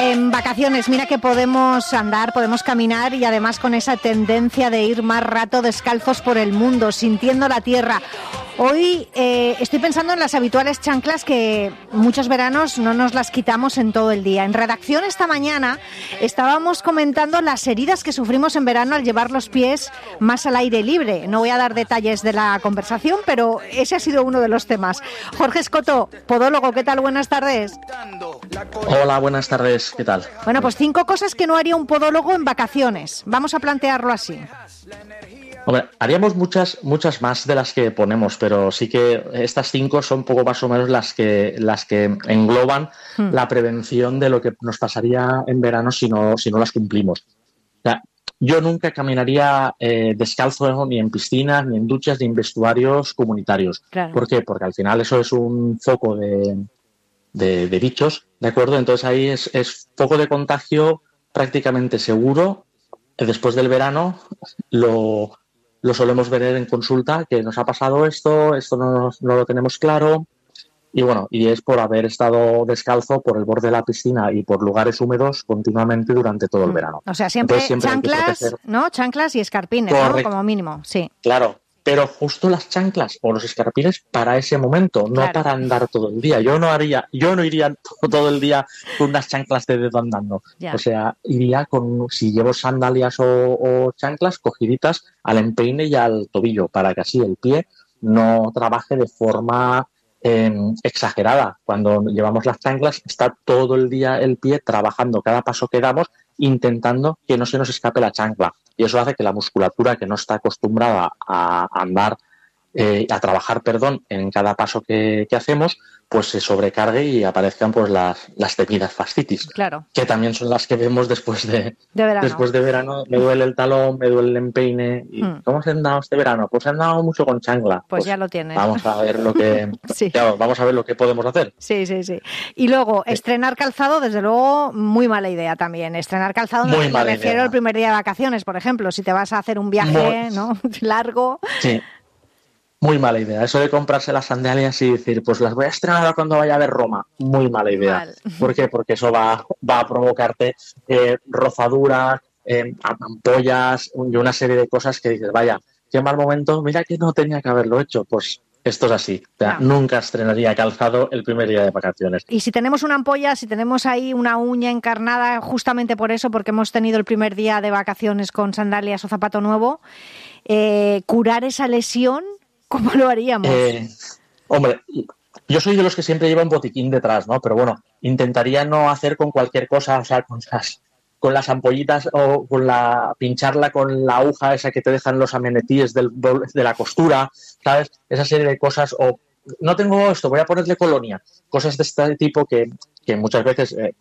En vacaciones, mira que podemos andar, podemos caminar y además con esa tendencia de ir más rato descalzos por el mundo, sintiendo la tierra. Hoy estoy pensando en las habituales chanclas que muchos veranos no nos las quitamos en todo el día. En redacción esta mañana estábamos comentando las heridas que sufrimos en verano al llevar los pies más al aire libre. No voy a dar detalles de la conversación, pero ese ha sido uno de los temas. Jorge Escoto, podólogo, ¿qué tal? Buenas tardes. Hola, buenas tardes, ¿qué tal? Bueno, pues 5 cosas que no haría un podólogo en vacaciones. Vamos a plantearlo así. Hombre, haríamos muchas más de las que ponemos, pero sí que estas 5 son poco más o menos las que engloban la prevención de lo que nos pasaría en verano si no las cumplimos. O sea, yo nunca caminaría descalzo ni en piscinas, ni en duchas, ni en vestuarios comunitarios. Claro. ¿Por qué? Porque al final eso es un foco de bichos, ¿de acuerdo? Entonces ahí es foco de contagio prácticamente seguro. Después del verano lo solemos ver en consulta, que nos ha pasado esto no lo tenemos claro, y bueno, y es por haber estado descalzo por el borde de la piscina y por lugares húmedos continuamente durante todo el verano. O sea, siempre chanclas, ¿no? Chanclas y escarpines, ¿no? Como mínimo, sí. Claro, pero justo las chanclas o los escarpines para ese momento, no Claro. para andar todo el día. Yo no iría todo el día con unas chanclas de dedo andando. Ya. O sea, iría si llevo sandalias o chanclas, cogiditas al empeine y al tobillo, para que así el pie no trabaje de forma exagerada. Cuando llevamos las chanclas, está todo el día el pie trabajando cada paso que damos, intentando que no se nos escape la chancla. Y eso hace que la musculatura, que no está acostumbrada a andar, a trabajar, en cada paso que hacemos, pues se sobrecargue y aparezcan pues las temidas fascitis. Claro. Que también son las que vemos después de verano. Después de verano. Me duele el talón, me duele el empeine. ¿Y cómo has andado este verano? Pues he andado mucho con chancla. Pues ya lo tienes. Vamos a ver lo que Sí. vamos a ver lo que podemos hacer. Sí. Y luego, estrenar calzado, desde luego, muy mala idea también. Estrenar calzado, Muy me mala refiero idea. al primer día de vacaciones, por ejemplo, si te vas a hacer un viaje, ¿no? largo. Sí. Muy mala idea. Eso de comprarse las sandalias y decir, pues las voy a estrenar cuando vaya a ver Roma. Muy mala idea. Mal. ¿Por qué? Porque eso va a provocarte rozaduras, ampollas y una serie de cosas que dices, vaya, qué mal momento, mira que no tenía que haberlo hecho. Pues esto es así. O sea, nunca estrenaría calzado el primer día de vacaciones. Y si tenemos una ampolla, si tenemos ahí una uña encarnada, justamente por eso, porque hemos tenido el primer día de vacaciones con sandalias o zapato nuevo, curar esa lesión, ¿cómo lo haríamos? Hombre, yo soy de los que siempre lleva un botiquín detrás, ¿no? Pero bueno, intentaría no hacer con cualquier cosa, o sea, con las ampollitas o pincharla con la aguja esa que te dejan los amenetíes de la costura, ¿sabes? Esa serie de cosas. O no tengo esto, voy a ponerle colonia. Cosas de este tipo que muchas veces